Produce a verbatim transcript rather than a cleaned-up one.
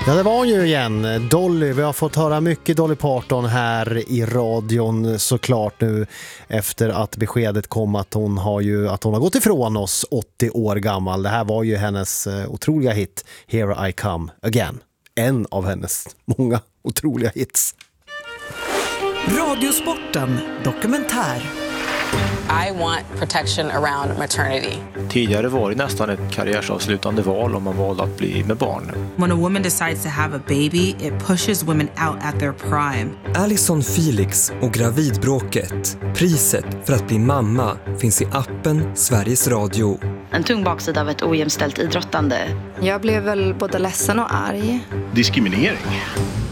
Ja, det var ju igen Dolly. Vi har fått höra mycket Dolly Parton här i radion såklart nu efter att beskedet kom att hon har ju att hon har gått ifrån oss åttio år gammal. Det här var ju hennes otroliga hit Here I Come Again. En av hennes många otroliga hits. Radiosporten dokumentär. I want protection around maternity. Tidigare var det nästan ett karriärsavslutande val om man valde att bli med barn. When a woman decides to have a baby, it pushes women out at their prime. Alison Felix och gravidbråket. Priset för att bli mamma finns i appen Sveriges Radio. En tung baksida av ett ojämställt idrottande. Jag blev väl både ledsen och arg. Diskriminering.